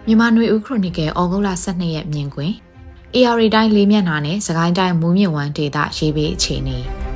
မြန်မာနွေဦးခရိုနီကယ်ဩဂုတ်လ12ရက်မြင်ကွင်း AR တိုင်းလေးမျက်နှာနဲ့စကိုင်းတိုင်းမူးမြင့်ဝမ်းဒေသရေးပေးအခြေအနေ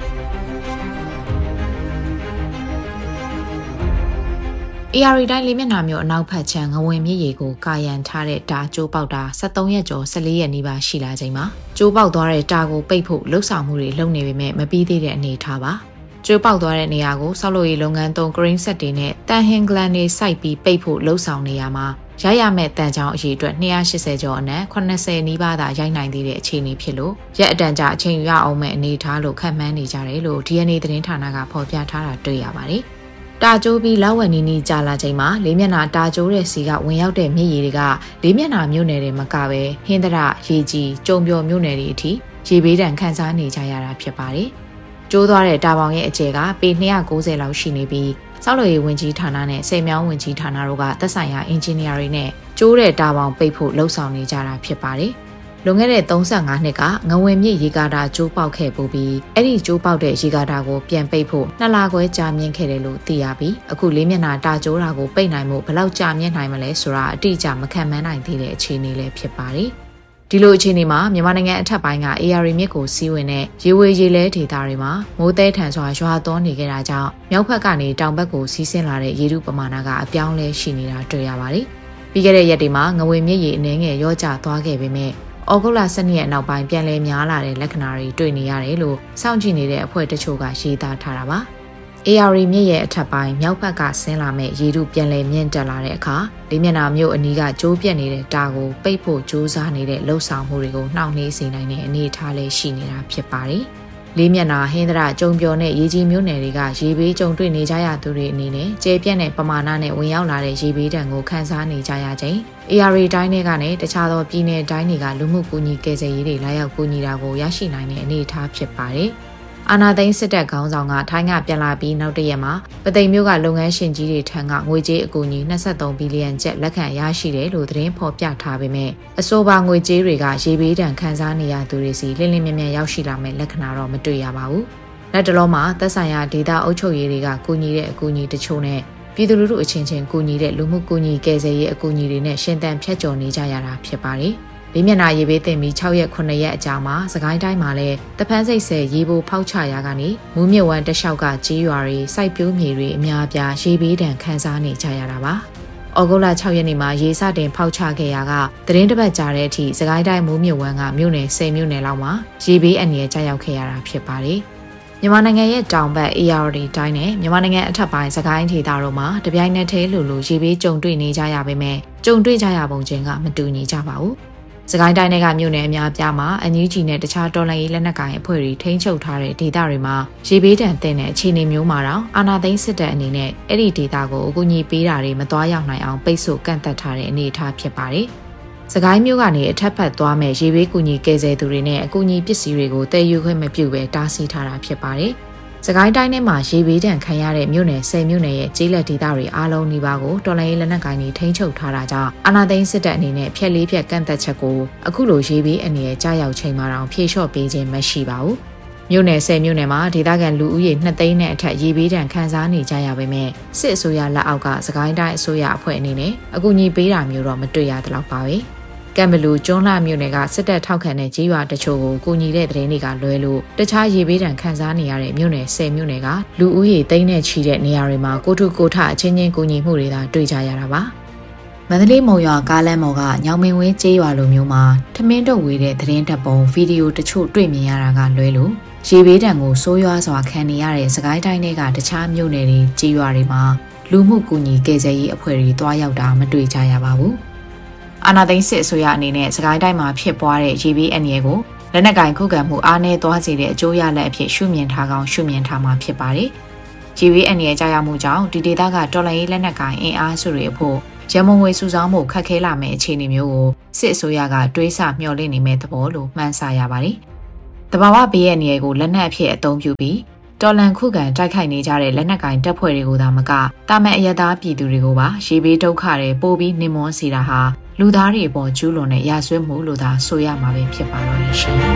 AR တိုင်းလေးမျက်နှာမျိုးအနောက်ဖက်ခြမ်းငဝင်မြစ်ရေကိုကာယံထားတဲ့တာကျိုးပေါက်တာ73ရက်ကျော်14ရက်နီးပါးရှိလာချိန်မှာကျိုးပေါက်သွားတဲ့တာကိုပိတ်ဖို့လှုပ်ဆောင်မှုတွေလုပ်နေပေမဲ့မပြီးသေးတဲ့အနေထားပါကျိုးပေါက်သွားတဲ့နေရာကိုဆောက်လုပ်ရေးလုပ်ငန်းသုံး crane set တွေနဲ့တန်ဟင်ဂလန်တွေစိုက်ပြီးပိတ်ဖို့လှုပ်ဆောင်နေရမှာရရမဲ့တန်ချောင်းအရေးအတွက်280ကျော်အနက်80နီးပါးသာရိုက်နိုင်သေးတဲ့အခြေအနေဖြစ်လို့ရက်အတန်ကြာအချိန်ယူရအောင်မဲ့အနေထားလို့ခန့်မှန်းနေကြတယ်လို့ DNA သတင်းဌာနကဖော်ပြထားတာတွေ့ရပါတယ်။တာကျိုးပြီးလောက်ဝနီနီကြာလာချိန်မှာလေးမျက်နှာတာကျိုးတဲ့စီကဝင်ရောက်တဲ့မြစ်ရေတွေကလေးမျက်နှာမြို့နယ်တွေမကပဲဟင်းသရရေကြီးကျုံပြော်မြို့နယ်တွေအထိရေဘေးဒဏ်ခံစားနေကြရတာဖြစ်ပါတယ်။ကျိုးသွားတဲ့တာပေါင်ရဲ့အကျယ်ကပေ290လောက်ရှိနေပြီးဆောက်လုပ်ရေးဝန်ကြီးဌာနနဲ့စေမြောင်းဝန်ကြီးဌာနတို့ကသက်ဆိုင်ရာအင်ဂျင်နီယာတွေနဲ့ကျိုးတဲ့တာပေါင်ပိတ်ဖို့လှုံ့ဆော်နေကြတာဖြစ်ပါတယ်။လွန်ခဲ့တဲ့35နှစ်ကငဝင်မြစ်ရေကာတာကျိုးပေါက်ခဲ့ပူပြီးအဲ့ဒီကျိုးပေါက်တဲ့ရေကာတာကိုပြန်ပိတ်ဖို့2လခွဲကြာမြင့်ခဲ့တယ်လို့သိရပြီးအခုလေးမျက်နှာတာကျိုးတာကိုပိတ်နိုင်မှုဘယ်လောက်ကြာမြင့်နိုင်မလဲဆိုတာအတိအကျမခံမှန်းနိုင်သေးတဲ့အခြေအနေလည်းဖြစ်ပါတယ်။ဒီလိုအခြေအနေမှာမြန်မာနိုင်ငံအထက်ပိုင်းက AR မြစ်ကိုစီးဝင်တဲ့ရေဝေရေလဲဒေသတွေမှာမိုးသဲထန်စွာရွာသွန်းနေကြတာကြောင့်မြောက်ဘက်ကနေတောင်ဘက်ကိုစီးဆင်းလာတဲ့ရေထုပမာဏကအပြောင်းလဲရှိနေတာတွေ့ရပါတယ်။ပြီးခဲ့တဲ့ရက်တွေမှာငွေမြစ်ရေအနှဲငယ်ရောကျသွားခဲ့ပေမဲ့ဩဂုတ်လ12ရက်နောက်ပိုင်းပြန်လည်များလာတဲ့လက္ခဏာတွေတွေ့နေရတယ်လို့စောင့်ကြည့်နေတဲ့အဖွဲ့တချို့ကရေးသားထားတာပါ။ AR မြစ်ရဲ့အထက်ပိုင်းမြောက်ဘက်ကဆင်းလာမဲ့ရေထုပြန်လည်မြင့်တက်လာတဲ့အခါလေးမျက်နှာမြို့အနီးကကျိုးပြက်နေတဲ့တာကိုပိတ်ဖို့ကြိုးစားနေတဲ့လှုပ်ဆောင်မှုတွေကိုနှောင့်နှေးစေနိုင်တဲ့အနေအထားလေးရှိနေတာဖြစ်ပါတယ်။လေးမျက်နှာဟင်းသရကျုံပြော်နဲ့ရေကြီးမြို့နယ်တွေကရေဘေးကြုံတွေ့နေကြရသူတွေအနေနဲ့ကျေပြန့်တဲ့ပမာဏနဲ့ဝင်ရောက်လာတဲ့ရေဘေးဒဏ်ကိုခန်းစားနေကြရချိန် AR တိုင်းတွေကနေတခြားသောပြည်내တိုင်းတွေကလူမှုကူညီကယ်ဆယ်ရေးတွေလာရောက်ကူညီတာကိုရရှိနိုင်တဲ့အနေအထားဖြစ်ပါတယ်။အာနာသိန်းစစ်တပ်ခေါင်းဆောင်ကထိုင်းကပြန်လာပြီးနောက်တရက်မှာပသိမ်မြို့ကလုပ်ငန်းရှင်ကြီးတွေထံကငွေကြေးအကူအညီ23ဘီလီယံကျပ်လက်ခံရရှိတယ်လို့သတင်းဖော်ပြထားပေမဲ့အဆိုပါငွေကြေးတွေကရေဘေးဒဏ်ခံစားနေရသူတွေစီလင်းလင်းမြမြရောက်ရှိလာမဲ့လက္ခဏာတော့မတွေ့ရပါဘူး။လက်တလုံးမှာသက်ဆိုင်ရာဒေသအုပ်ချုပ်ရေးတွေကကူညီတဲ့အကူအညီတချို့နဲ့ပြည်သူလူထုအချင်းချင်းကူညီတဲ့လူမှုကူညီကယ်ဆယ်ရေးအကူအညီတွေနဲ့ရှင်သန်ဖြတ်ကျော်နေကြရတာဖြစ်ပါတယ်။လေးမျက်နှာရေဘေးတင်ပြီး6ရက်9ရက်အကြာမှာစကိုင်းတိုင်းမှာလည်းတပန်းစိတ်ဆယ်ရေပိုဖောက်ချရာကနေမူးမြစ်ဝမ်းတလျှောက်ကကြေးရွာတွေစိုက်ပျိုးမြေတွေအများအပြားရေဘေးဒဏ်ခံစားနေကြရတာပါ။ဩဂုတ်လ6ရက်နေ့မှာရေစတင်ဖောက်ချခဲ့ရာကသတင်းတစ်ပတ်ကြာတဲ့အထိစကိုင်းတိုင်းမူးမြစ်ဝမ်းကမြို့နယ်10မြို့နယ်လောက်မှာရေဘေးအန္တရာယ်ကျရောက်ခဲ့ရတာဖြစ်ပါတယ်။မြန်မာနိုင်ငံရဲ့တောင်ဘက် AR တိုင်းနဲ့မြန်မာနိုင်ငံအထက်ပိုင်းစကိုင်းဒေသတို့မှာတပြိုင်နက်တည်းလိုရေဘေးကြုံတွေ့နေကြရပေမဲ့ကြုံတွေ့ကြရပုံချင်းကမတူညီကြပါဘူး။စကိုင်းတိုင်းကမြို့နယ်အများပြားမှာအန်ယူဂျီနဲ့တခြားတော်လှန်ရေးလက်နက်ကိုင်အဖွဲ့တွေထိန်းချုပ်ထားတဲ့ဒေသတွေမှာရေဘေးဒဏ်သင့်တဲ့အခြေအနေမျိုးမှာတော့အာဏာသိမ်းစစ်တပ်အနေနဲ့အဲ့ဒီဒေသကိုအကူအညီပေးတာတွေမသွားရောက်နိုင်အောင်ပိတ်ဆို့ကန့်သတ်ထားတဲ့အနေအထားဖြစ်ပါတယ်။စကိုင်းမြို့ကနေအထက်ဘက်သွားမဲ့ရေဘေးကူညီကယ်ဆယ်သူတွေနဲ့အကူအညီပစ္စည်းတွေကိုတည်ယူခွင့်မပြုဘဲတားဆီးထားတာဖြစ်ပါတယ်။စကိုင်းတိုင်းထဲမှာရေဘေးဒဏ်ခံရတဲ့မြို့နယ်10မြို့နယ်ရဲ့ကျေးလက်ဒေသတွေအားလုံးဒီပါကိုတော်လှန်ရေးလက်နက်ကိုင်တွေထိန်းချုပ်ထားတာကြောင့်အာဏာသိမ်းစစ်တပ်အနေနဲ့ဖျက်လေးဖျက်ကန့်သက်ချက်ကိုအခုလိုရေဘေးအနေနဲ့ကြားရောက်ချိန်မှာတောင်ဖြေလျှော့ပေးခြင်းမရှိပါဘူး။မြို့နယ်10မြို့နယ်မှာဒေသခံလူဦးရေ2သိန်းနဲ့အထက်ရေဘေးဒဏ်ခံစားနေကြရပေမဲ့စစ်အစိုးရလက်အောက်ကစကိုင်းတိုင်းအစိုးရအဖွဲ့အနေနဲ့အကူအညီပေးတာမျိုးတော့မတွေ့ရသလောက်ပါပဲ။ကံဘလူကျွန်းလှမြို့နယ်ကစစ်တပ်ထောက်ခံတဲ့ကြေးရွာတချို့ကိုကူညီတဲ့သတင်းတွေကလွဲလို့တခြားရေဘေးဒဏ်ခံစားနေရတဲ့မြို့နယ်10မြို့နယ်ကလူဦးရေသိန်းနဲ့ချီတဲ့နေရာတွေမှာကိုထုကိုထအချင်းချင်းကူညီမှုတွေသာတွေ့ကြရတာပါ။မန္တလေးမုံရွာကားလမ်းပေါ်ကညောင်မင်းဝင်းကြေးရွာလိုမျိုးမှာထမင်းတုပ်ဝေတဲ့သတင်းတပ်ပုံဗီဒီယိုတချို့တွေ့မြင်ရတာကလွဲလို့ရေဘေးဒဏ်ကိုဆိုးရွားစွာခံနေရတဲ့စကိုင်းတိုင်းတွေကတခြားမြို့နယ်တွေကြေးရွာတွေမှာလူမှုကူညီကယ်ဆယ်ရေးအဖွဲ့တွေတွားရောက်တာမတွေ့ကြရပါဘူး။အာဏာသိမ်းစစ်အစိုးရအနေနဲ့စကိုင်းတိုင်းမှာဖြစ်ပွားတဲ့ရေဘေးအန္တရာယ်ကိုလက်နက်ကင်ခုခံမှုအားနည်းသွားစေတဲ့အကျိုးရလဒ်အဖြစ်ရှုမြင်ထားကောင်းရှုမြင်ထားမှာဖြစ်ပါတယ်။ရေဘေးအန္တရာယ်ကြာရောက်မှုကြောင့်ဒီဒေသကတော်လှန်ရေးလက်နက်ကင်အင်အားစုတွေအဖို့ရမုံငွေစုဆောင်းမှုခက်ခဲလာမယ့်အခြေအနေမျိုးကိုစစ်အစိုးရကတွေးဆမျှော်လင့်နေမဲ့သဘောလို့မှန်းဆရပါတယ်။တဘာဝဘေးအန္တရာယ်ကိုလက်နက်အဖြစ်အသုံးပြုပြီးတော်လှန်ခုခံတိုက်ခိုက်နေကြတဲ့လက်နက်ကင်တပ်ဖွဲ့တွေကိုသာမကတာမန်အရသားပြည်သူတွေကိုပါရေဘေးဒုက္ခတွေပို့ပြီးနှိမ်မွန်းစေတာဟာလူသားတွေအပေါ်ကျူးလွန်တဲ့ရာဇဝတ်မှုလို့သာဆိုရမှာပဲဖြစ်ပါတော့ရှင်